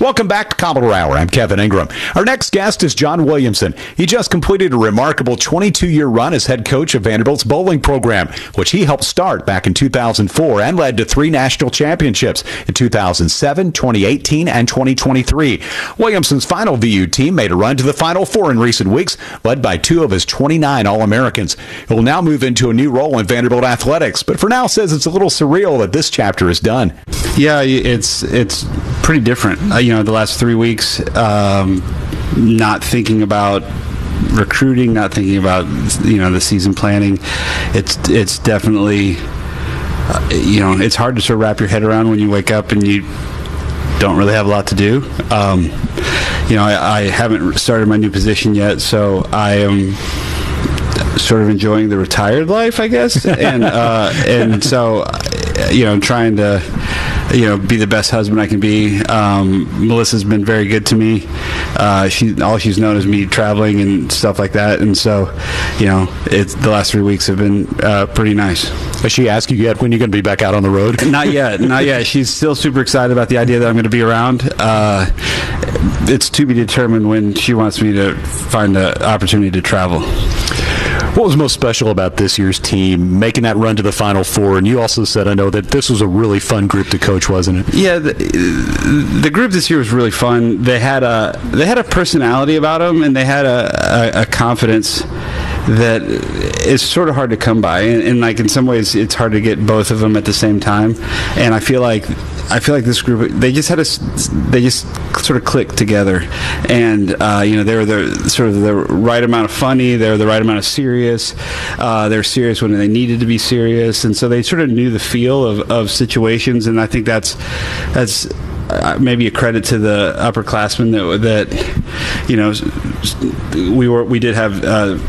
Welcome back to Commodore Hour. I'm Kevin Ingram. Our next guest is John Williamson. He just completed a remarkable 22-year run as head coach of Vanderbilt's bowling program, which he helped start back in 2004 and led to 3 national championships in 2007, 2018, and 2023. Williamson's final VU team made a run to the Final Four in recent weeks, led by 2 of his 29 All-Americans. He will now move into a new role in Vanderbilt athletics, but for now says it's a little surreal that this chapter is done. Yeah, it's pretty different. The last 3 weeks, not thinking about recruiting, not thinking about the season planning. It's definitely it's hard to sort of wrap your head around when you wake up and you don't really have a lot to do. I haven't started my new position yet, so I am sort of enjoying the retired life, I guess, and so trying to be the best husband I can be. Melissa's been very good to me. She's known as me traveling and stuff like that, and so it's the last 3 weeks have been pretty nice. Has she asked you yet when you're going to be back out on the road? Not yet. She's still super excited about the idea that I'm going to be around. It's to be determined when she wants me to find an opportunity to travel. What was most special about this year's team, making that run to the Final Four? And you also said, I know, that this was a really fun group to coach, wasn't it? Yeah, the group this year was really fun. They had a personality about them, and they had a confidence that is sort of hard to come by. And like in some ways, it's hard to get both of them at the same time. And I feel like this group, they just sort of clicked together, and they were the right amount of funny, they were the right amount of serious. They were serious when they needed to be serious, and so they sort of knew the feel of situations. And I think that's maybe a credit to the upperclassmen that we did have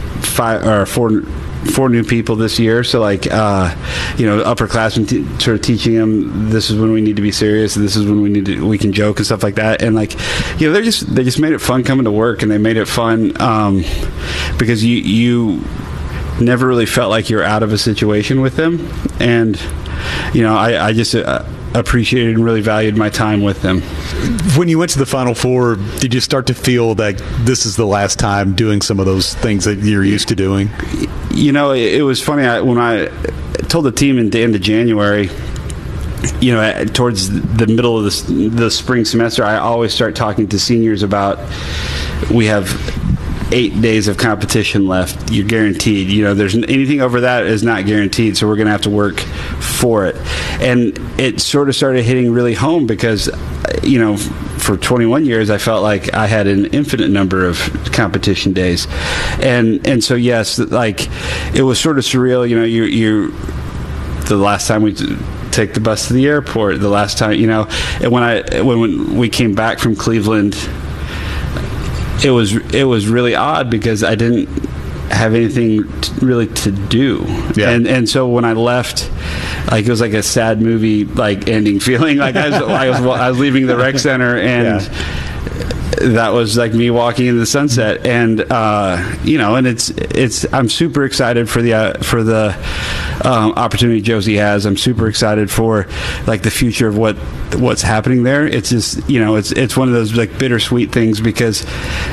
4 new people this year, so upperclassmen sort of teaching them this is when we need to be serious, and this is when we can joke and stuff like that. And they just made it fun coming to work, and they made it fun because you never really felt like you're out of a situation with them. And I just appreciated and really valued my time with them. When you went to the Final Four, did you start to feel that this is the last time doing some of those things that you're used to doing? It was funny. When I told the team at the end of January, towards the middle of the spring semester, I always start talking to seniors about, we have 8 days of competition left. You're guaranteed. There's anything over that is not guaranteed, so we're going to have to work for it. And it sort of started hitting really home because, for 21 years, I felt like I had an infinite number of competition days. And so, yes, it was sort of surreal. The last time we take the bus to the airport, the last time, and when we came back from Cleveland, it was really odd because I didn't have anything really to do. Yeah. And so when I left, it was like a sad movie ending feeling. I was leaving the rec center, and that was like me walking into the sunset. And and it's I'm super excited for the opportunity Josie has. I'm super excited for the future of what's happening there. It's just it's one of those bittersweet things because